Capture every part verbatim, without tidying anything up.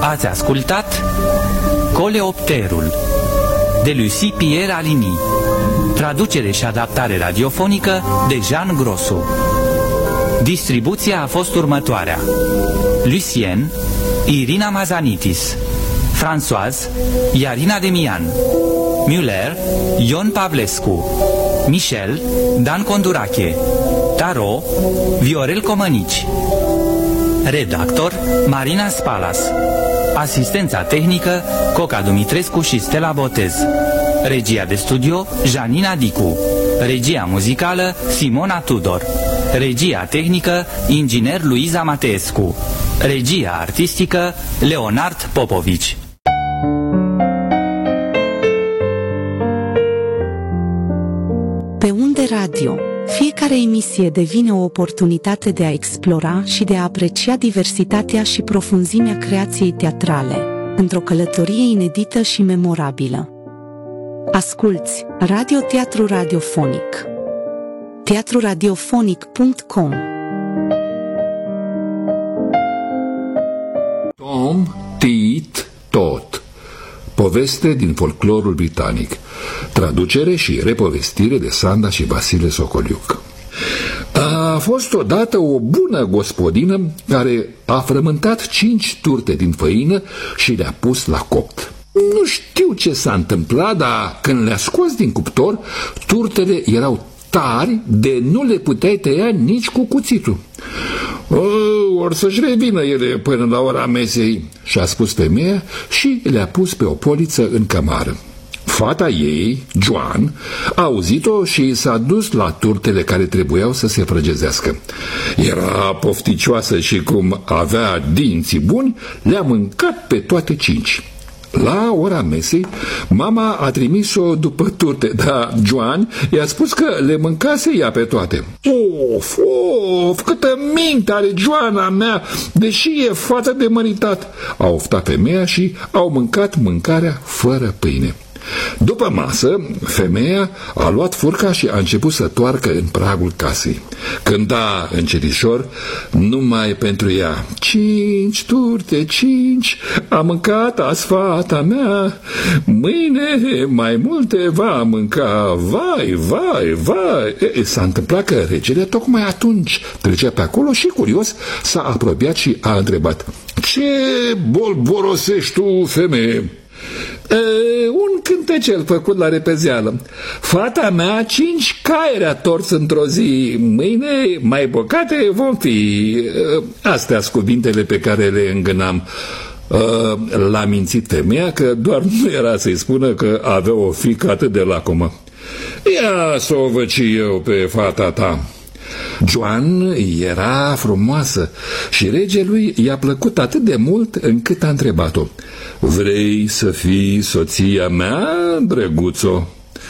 Ați ascultat Coleopterul de Lucie Pierre Alini, traducere și adaptare radiofonică de Jean Grosu. Distribuția a fost următoarea: Lucien, Irina Mazanitis, Françoise, Iarina Demian, Müller, Ion Pavlescu, Michel, Dan Condurache, Taro, Viorel Comănici. Redactor, Marina Spalas. Asistența tehnică, Coca Dumitrescu și Stella Botez. Regia de studio, Janina Dicu. Regia muzicală, Simona Tudor. Regia tehnică, inginer Luiza Mateescu. Regia artistică, Leonard Popovici. Pe Unde Radio, fiecare emisie devine o oportunitate de a explora și de a aprecia diversitatea și profunzimea creației teatrale, într-o călătorie inedită și memorabilă. Asculți Radio Teatru Radiofonic. teatru radiofonic punct com. Tom, Tit, Tot. Poveste din folclorul britanic. Traducere și repovestire de Sanda și Vasile Socoliuc. A fost odată o bună gospodină care a frământat cinci turte din făină și le-a pus la copt. Nu știu ce s-a întâmplat, dar când le-a scos din cuptor, turtele erau tari de nu le puteai tăia nici cu cuțitul. O, or să-și revină ele până la ora mesei, și-a spus femeia și le-a pus pe o poliță în cămară. Fata ei, Joan, a auzit-o și s-a dus la turtele care trebuiau să se frăgezească. Era pofticioasă și cum avea dinții buni, le-a mâncat pe toate cinci. La ora mesei, mama a trimis-o după turte, dar Joan i-a spus că le mâncase ea pe toate. Of, of, câtă minte are Joana mea, deși e fată de măritat, a oftat femeia și au mâncat mâncarea fără pâine. După masă, femeia a luat furca și a început să toarcă în pragul casei. Cânta încetișor, numai pentru ea: cinci turte, cinci, a mâncat azi fata mea, mâine mai multe va mânca, vai, vai, vai. E, s-a întâmplat că regele tocmai atunci trecea pe acolo și, curios, s-a apropiat și a întrebat: ce bolborosești tu, femeie? E, un cântecel făcut la repezeală. Fata mea cinci caiere a tors într-o zi, mâine mai bocate vom fi. E, astea-s cuvintele pe care le îngânam. E, l-a mințit femeia că doar nu era să-i spună că avea o fiică atât de lacomă. Ia să o văd și eu pe fata ta. Joan era frumoasă și regelui i-a plăcut atât de mult încât a întrebat-o: vrei să fii soția mea, drăguțo?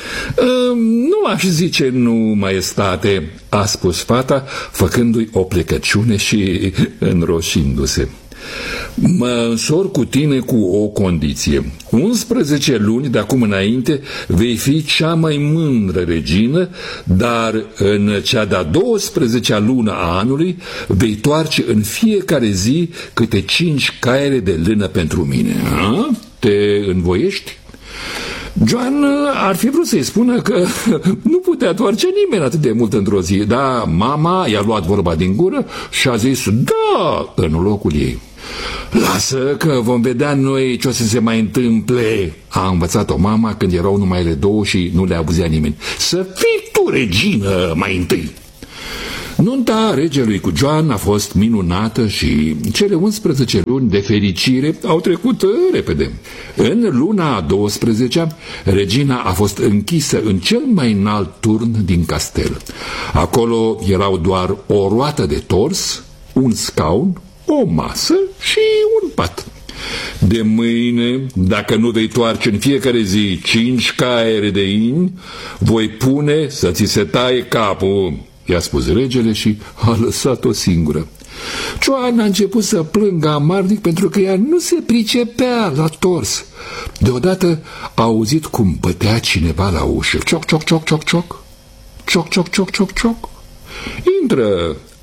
Nu aș zice nu, maestate, a spus fata, făcându-i o plecăciune și înroșindu-se. Mă însor cu tine cu o condiție. unsprezece luni de acum înainte vei fi cea mai mândră regină, dar în cea de-a douăsprezecea lună a anului vei toarce în fiecare zi câte cinci caiere de lână pentru mine. A? Te învoiești? Joan ar fi vrut să-i spună că nu putea toarce nimeni atât de mult într-o zi, dar mama i-a luat vorba din gură și a zis da în locul ei. Lasă că vom vedea noi ce o să se mai întâmple, a învățat-o mama când erau numai ele două și nu le auzea nimeni. Să fii tu regină mai întâi. Nunta regelui cu Joan a fost minunată și cele unsprezece luni de fericire au trecut repede. În luna a douăsprezecea, regina a fost închisă în cel mai înalt turn din castel. Acolo erau doar o roată de tors, un scaun, o masă și un pat. De mâine, dacă nu vei toarce în fiecare zi cinci caiere de ini, voi pune să ți se taie capul, i-a spus regele și a lăsat-o singură. Joan a început să plângă amarnic pentru că ea nu se pricepea la tors. Deodată a auzit cum bătea cineva la ușă. Cioc, cioc, cioc, cioc, cioc. Cioc, cioc, cioc, cioc, cioc. Intră,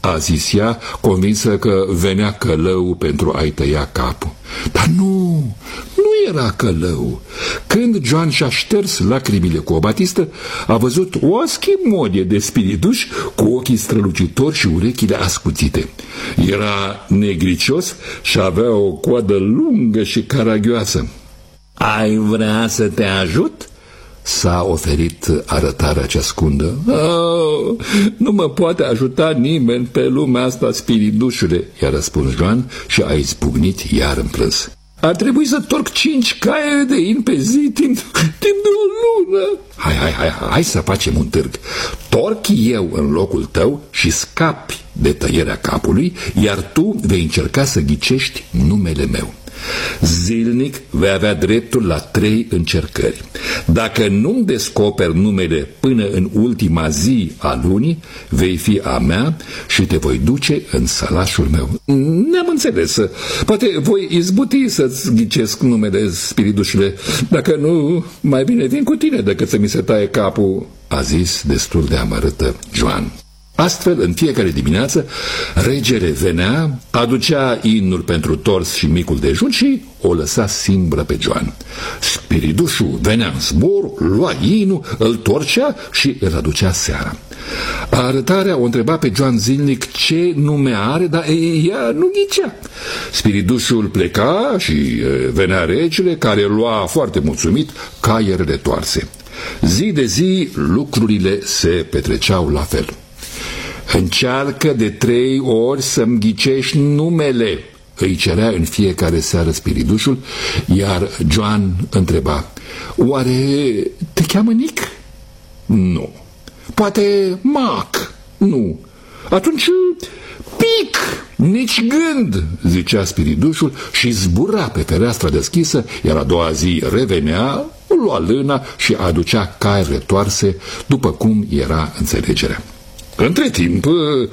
a zis ea, convinsă că venea călău pentru a-i tăia capul. Dar nu, nu era călău. Când Joan și-a șters lacrimile cu o batistă, a văzut o aschimodie de spiriduș cu ochii strălucitori și urechile ascuțite. Era negricios și avea o coadă lungă și caragioasă. Ai vrea să te ajut?" s-a oferit arătarea cea scundă. Oh, nu mă poate ajuta nimeni pe lumea asta, spiridușule, i-a răspuns Joan și a izbucnit iar în plâns. Ar trebui să torc cinci caiere de in pe zi timp, timp de o lună. Hai, hai, hai, hai să facem un târg. Torc eu în locul tău și scapi de tăierea capului, iar tu vei încerca să ghicești numele meu. Zilnic vei avea dreptul la trei încercări. Dacă nu-mi descoperi numele până în ultima zi a lunii, vei fi a mea și te voi duce în sălașul meu. Ne-am înțeles. Poate voi izbuti să-ți ghicesc numele, spiridușule. Dacă nu, mai bine vin cu tine decât să mi se taie capul, a zis destul de amărâtă Joan. Astfel, în fiecare dimineață, regele venea, aducea inul pentru tors și micul dejun și o lăsa singură pe Joan. Spiridușul venea în zbor, lua inul, îl torcea și îl aducea seara. Arătarea o întreba pe Joan zilnic ce nume are, dar ea nu ghicea. Spiridușul pleca și venea regele, care lua foarte mulțumit caierele toarse. Zi de zi lucrurile se petreceau la fel. Încearcă de trei ori să-mi ghicești numele, îi cerea în fiecare seară spiridușul, iar Joan întreba, oare te cheamă Nic? Nu. Poate Mac? Nu. Atunci Pic, nici gând, zicea spiridușul și zbura pe fereastra deschisă, iar a doua zi revenea, lua lâna și aducea caierele toarse, după cum era înțelegerea. Între timp,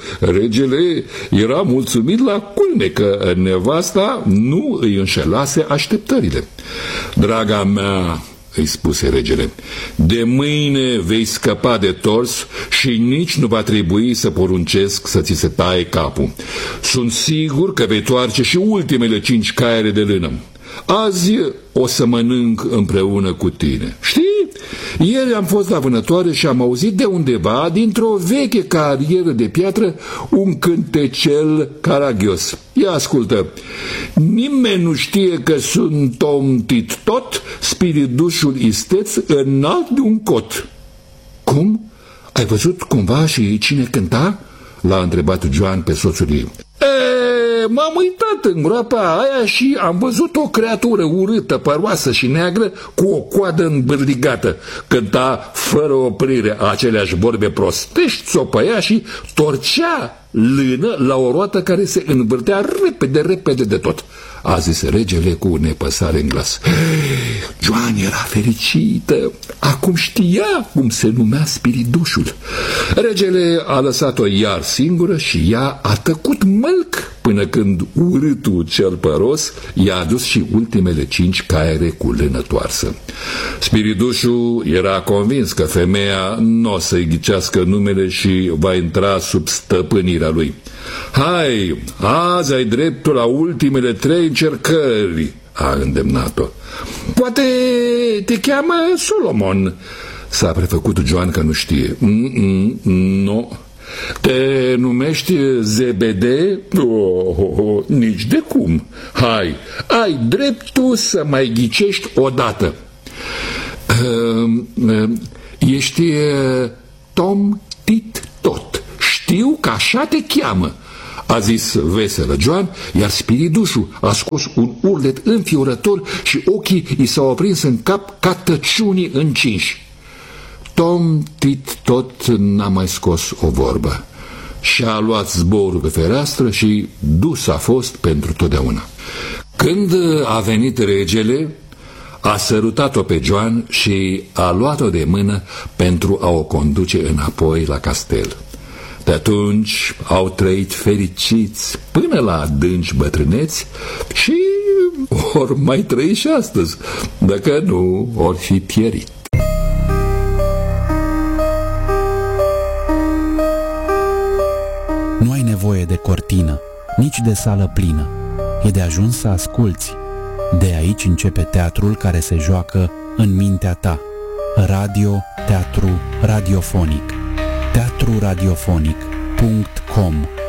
regele era mulțumit la culme că nevasta nu îi înșelase așteptările. Draga mea, îi spuse regele, de mâine vei scăpa de tors și nici nu va trebui să poruncesc să ți se taie capul. Sunt sigur că vei toarce și ultimele cinci caiere de lână. Azi o să mănânc împreună cu tine. Știi? Ieri am fost la vânătoare și am auzit de undeva, dintr-o veche carieră de piatră, un cântecel caragios. Ia ascultă. Nimeni nu știe că sunt tomtit tot, spiridușul isteț înalt de un cot. Cum? Ai văzut cumva și cine cânta? L-a întrebat Joan pe soțul ei. M-am uitat în groapa aia și am văzut o creatură urâtă, păroasă și neagră, cu o coadă îmbârligată. Cânta fără oprire aceleași vorbe prostești, țopăia și torcea lână la o roată care se învârtea repede, repede de tot. A zis regele cu nepăsare în glas. Joan era fericită. Acum știa cum se numea spiridușul. Regele a lăsat-o iar singură și ea a tăcut mălc până când urâtul cel păros i-a adus și ultimele cinci caiere cu lână toarsă. Spiridușul era convins că femeia nu o să-i ghicească numele și va intra sub stăpânirea lui. Hai, azi ai dreptul la ultimele trei încercări, a îndemnat-o. Poate te cheamă Solomon, s-a prefăcut Joan că nu știe. Nu. No. Te numești Zebede? Oh, oh, oh, nici de cum. Hai, ai dreptul să mai ghicești odată. Uh, uh, ești uh, Tom Tit Tot. Știu că așa te cheamă, a zis veselă Joan, iar spiridușul a scos un urlet înfiorător și ochii i s-au aprins în cap ca tăciunii încinși. Tom Tit Tot n-a mai scos o vorbă. Și-a luat zborul pe fereastră și dus a fost pentru totdeauna. Când a venit regele, a sărutat-o pe Joan și a luat-o de mână pentru a o conduce înapoi la castel. De atunci au trăit fericiți până la adânci bătrâneți și or mai trăi și astăzi, dacă nu or fi pierit. Nu ai nevoie nevoie de cortină, nici de sală plină. E de ajuns să asculți. De aici începe teatrul care se joacă în mintea ta. Radio, teatru, radiofonic. teatru radiofonic punct com